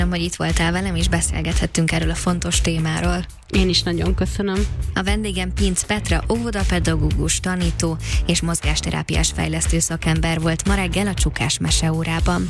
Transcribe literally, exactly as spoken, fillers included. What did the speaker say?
hogy itt voltál velem, és beszélgethettünk erről a fontos témáról. Én is nagyon köszönöm. A vendégem Pinc Petra, óvodapedagógus, tanító és mozgásterápiás fejlesztő szakember volt ma reggel a Csukás Meseórában.